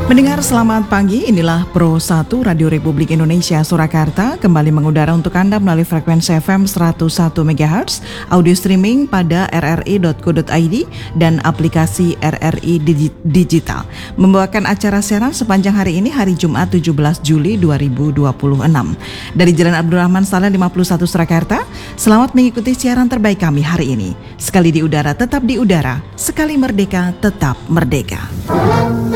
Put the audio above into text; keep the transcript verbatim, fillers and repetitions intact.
Mendengar selamat pagi, inilah Pro satu Radio Republik Indonesia Surakarta kembali mengudara untuk Anda melalui frekuensi F M seratus satu megahertz, audio streaming pada r r i dot co dot i d dan aplikasi R R I Digi- Digital. Membawakan acara siaran sepanjang hari ini hari Jumat tujuh belas Juli dua ribu dua puluh enam. Dari Jalan Abdurrahman Saleh lima puluh satu Surakarta, selamat mengikuti siaran terbaik kami hari ini. Sekali di udara tetap di udara, sekali merdeka tetap merdeka.